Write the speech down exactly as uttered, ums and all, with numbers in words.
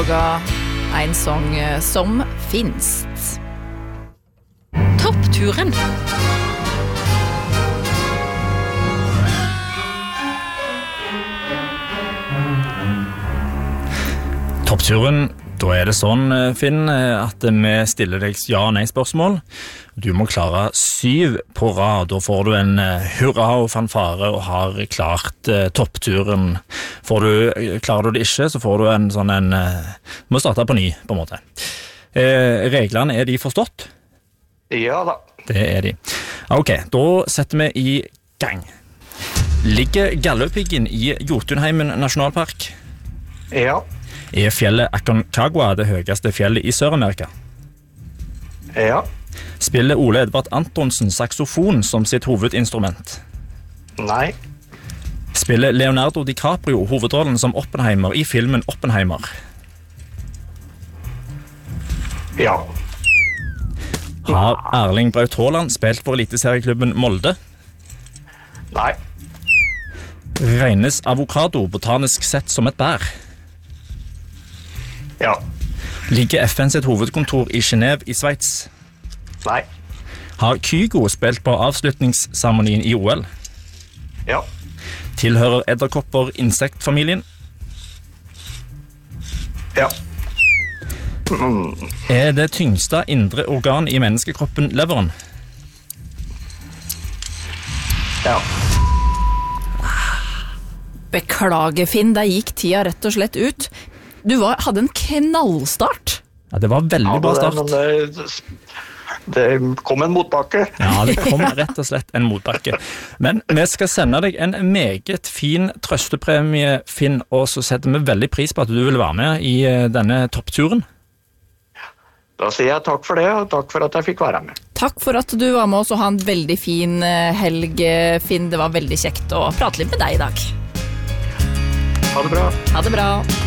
En sång som finst. Toppturen. Toppturen, da er det sånn, Finn, at vi stiller deg ja- og nei-spørsmål. Du må klare syv på rad. Da får du en hurra og fanfare og har klart uh, toppturen. Får du, klarer du det ikke, så får du en sånn en uh, må starte på ny, på en måte. Uh, reglene, er de forstått? Ja da. Det er de. Ok, da setter vi i gang. Ligger Galdhøpiggen i Jotunheimen nasjonalpark? Ja. Er fjellet Aconcagua det høyeste fjellet i Sør-Amerika? Ja. Spiller Ole Edvard Antonsen saksofon som sitt hovedinstrument? Nei. Spiller Leonardo DiCaprio hovedrollen som Oppenheimer i filmen Oppenheimer? Ja. Har Erling Braut Haaland spilt for eliteserieklubben Molde? Nei. Regnes avokado botanisk sett som et bær? Ja. Ligger F N sitt hovedkontor i Genève i Sveits? Nei. Har Kygo spilt på avslutningsseremonien i O L? Ja. Tilhører edderkopper insektfamilien? Ja. Mm. Er det tyngste indre organ i menneskekroppen leveren? Ja. Beklager, Finn, der gikk tida rett og slett ut. Du var, hadde en knallstart. Ja, det var veldig Ja, bra det, start. men det, det kom en motbakke. Ja, det kom rett og slett en motbakke. Men vi skal sende deg en meget fin trøstepremie, Finn, og så setter vi veldig pris på at du vil være med i denne toppturen. Da sier jeg takk for det, og takk for at jeg fikk være med. Takk for at du var med oss, og ha en veldig fin helg, Finn. Det var veldig kjekt å prate litt med deg i dag. Ha det bra. Ha det bra.